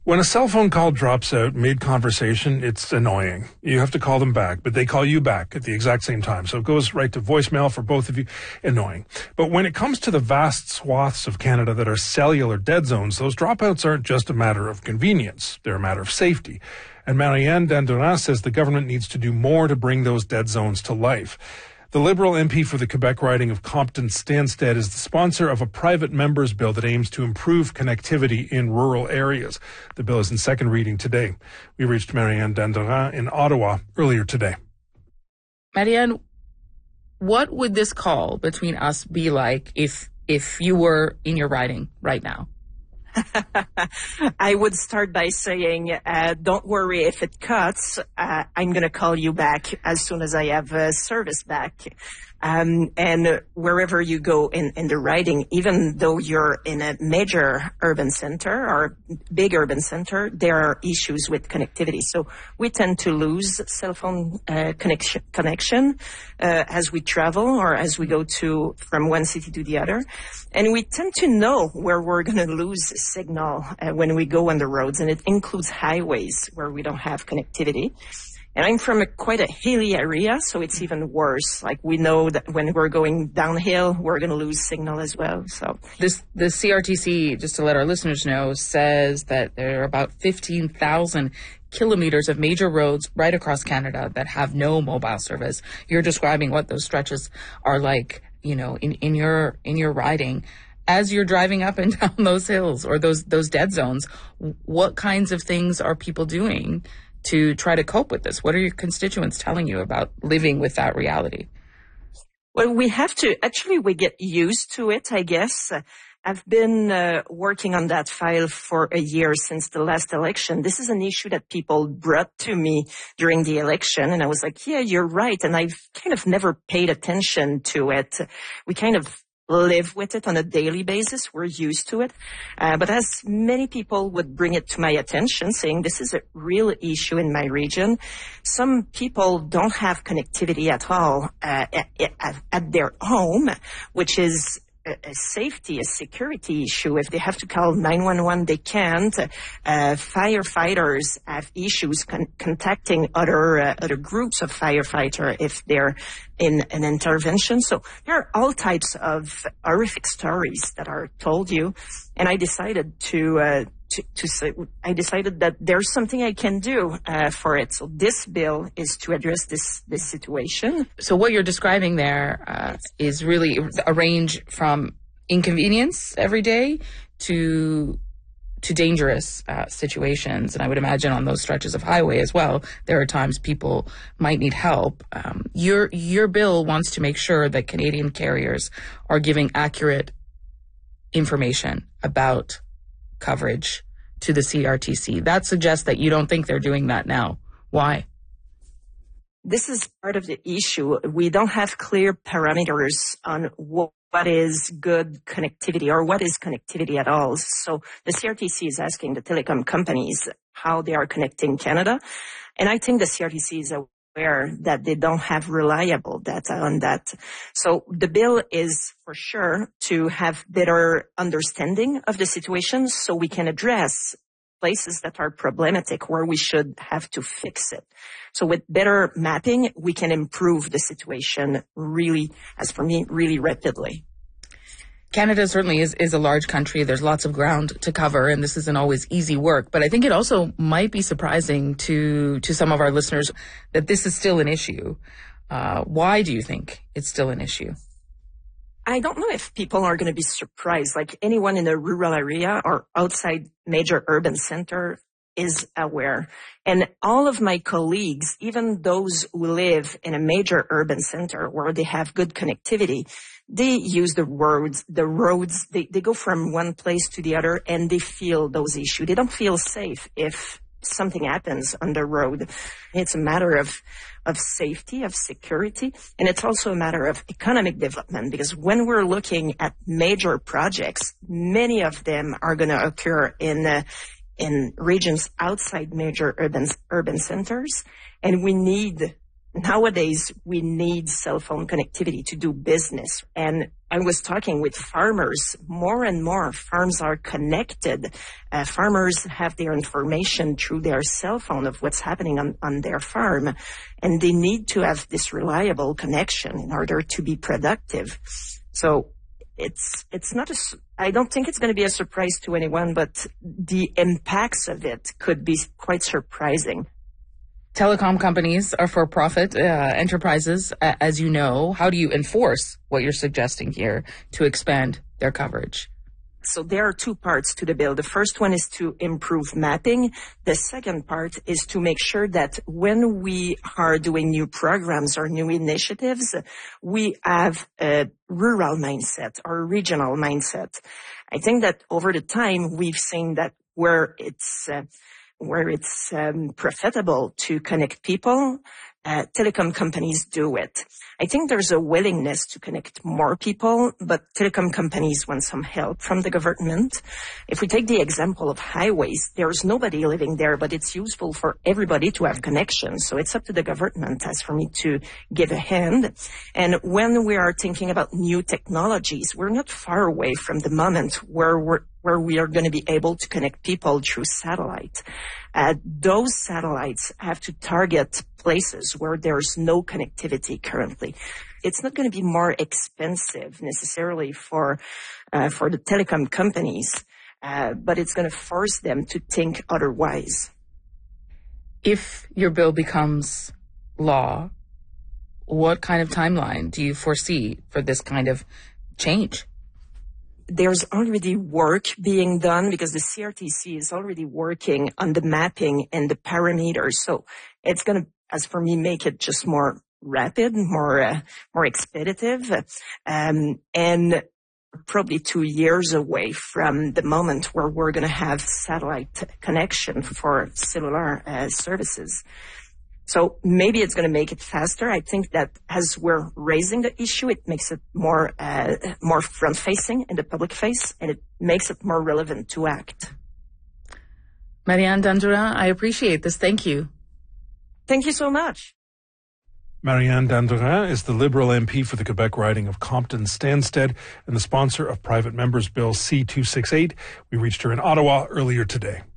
When a cell phone call drops out mid-conversation, it's annoying. You have to call them back, but they call you back at the exact same time. So it goes right to voicemail for both of you. Annoying. But when it comes to the vast swaths of Canada that are cellular dead zones, those dropouts aren't just a matter of convenience. They're a matter of safety. And Marianne Dandurand says the government needs to do more to bring those dead zones to life. The Liberal MP for the Quebec riding of Compton-Stanstead is the sponsor of a private members' bill that aims to improve connectivity in rural areas. The bill is in second reading today. We reached Marianne Dandurand in Ottawa earlier today. Marianne, what would this call between us be like if you were in your riding right now? I would start by saying, don't worry if it cuts. I'm going to call you back as soon as I have service back. And wherever you go in the riding, even though you're in a major urban center or big urban center, there are issues with connectivity. So we tend to lose cell phone connection as we travel or as we go from one city to the other. And we tend to know where we're going to lose signal when we go on the roads, and it includes highways where we don't have connectivity. And I'm from quite a hilly area, so it's even worse. Like, we know that when we're going downhill, we're going to lose signal as well. So the CRTC, just to let our listeners know, says that there are about 15,000 kilometers of major roads right across Canada that have no mobile service. You're describing what those stretches are like, you know, in your riding. As you're driving up and down those hills or those dead zones, what kinds of things are people doing to try to cope with this? What are your constituents telling you about living with that reality? Well, we get used to it, I guess. I've been working on that file for a year since the last election. This is an issue that people brought to me during the election, and I was like, yeah, you're right. And I've kind of never paid attention to it. We kind of live with it on a daily basis. We're used to it. But as many people would bring it to my attention, saying this is a real issue in my region, some people don't have connectivity at all at their home, which is a safety, a security issue. If they have to call 911, they can't. Firefighters have issues contacting other groups of firefighters if they're in an intervention. So there are all types of horrific stories that are told you, and I decided I decided that there's something I can do for it. So this bill is to address this situation. So what you're describing there is really a range from inconvenience every day to dangerous situations. And I would imagine on those stretches of highway as well, there are times people might need help. Your bill wants to make sure that Canadian carriers are giving accurate information about coverage to the CRTC. That suggests that you don't think they're doing that now. Why? This is part of the issue. We don't have clear parameters on what is good connectivity or what is connectivity at all. So the CRTC is asking the telecom companies how they are connecting Canada. And I think the CRTC is aware that they don't have reliable data on that. So the bill is for sure to have better understanding of the situation so we can address places that are problematic where we should have to fix it. So with better mapping, we can improve the situation really, as for me, really rapidly. Canada certainly is a large country. There's lots of ground to cover, and this isn't always easy work. But I think it also might be surprising to some of our listeners that this is still an issue. Why do you think it's still an issue? I don't know if people are going to be surprised. Like, anyone in a rural area or outside major urban center is aware. And all of my colleagues, even those who live in a major urban center where they have good connectivity, they use the roads, they go from one place to the other, and they feel those issues. They don't feel safe if something happens on the road. It's a matter of safety, of security, and it's also a matter of economic development, because when we're looking at major projects, many of them are going to occur in regions outside major urban centers, and we need nowadays we need cell phone connectivity to do business. And I was talking with farmers. More and more farms are connected. Farmers have their information through their cell phone of what's happening on their farm. And they need to have this reliable connection in order to be productive. So it's not I don't think it's going to be a surprise to anyone, but the impacts of it could be quite surprising. Telecom companies are for-profit enterprises, as you know. How do you enforce what you're suggesting here to expand their coverage? So there are two parts to the bill. The first one is to improve mapping. The second part is to make sure that when we are doing new programs or new initiatives, we have a rural mindset or a regional mindset. I think that over the time, we've seen that where it's profitable to connect people, telecom companies do it. I think there's a willingness to connect more people, but telecom companies want some help from the government. If we take the example of highways, there's nobody living there, but it's useful for everybody to have connections. So it's up to the government, as for me, to give a hand. And when we are thinking about new technologies, we're not far away from the moment where we are going to be able to connect people through satellite. Those satellites have to target places where there's no connectivity currently. It's not going to be more expensive necessarily for the telecom companies, but it's going to force them to think otherwise. If your bill becomes law, what kind of timeline do you foresee for this kind of change? There's already work being done because the CRTC is already working on the mapping and the parameters. So it's going to, as for me, make it just more rapid, more expeditive, and probably 2 years away from the moment where we're going to have satellite connection for cellular services. So maybe it's going to make it faster. I think that as we're raising the issue, it makes it more front-facing in the public face, and it makes it more relevant to act. Marianne Dandurand, I appreciate this. Thank you. Thank you so much. Marianne Dandurand is the Liberal MP for the Quebec riding of Compton-Stanstead and the sponsor of Private Members Bill C-268. We reached her in Ottawa earlier today.